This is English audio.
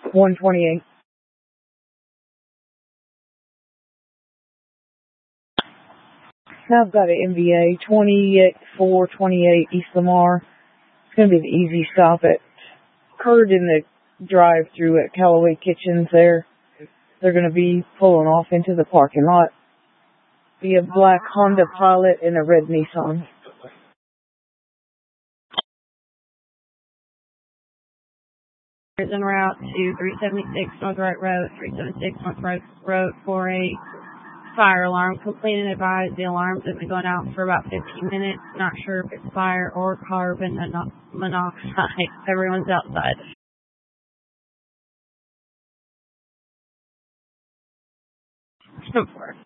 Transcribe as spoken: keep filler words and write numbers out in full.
one twenty-eight. I've got an M V A twenty-four twenty-eight East Lamar. It's going to be an easy stop at Kurt in the drive-thru at Callaway Kitchens there. They're going to be pulling off into the parking lot. Be a black Honda Pilot and a red Nissan. En route to three seventy-six North Wright Road, three seventy-six North Wright Road, four eight. Fire alarm. Complete and advised the alarms have been going out for about fifteen minutes. Not sure if it's fire or carbon monoxide. Everyone's outside. ten four.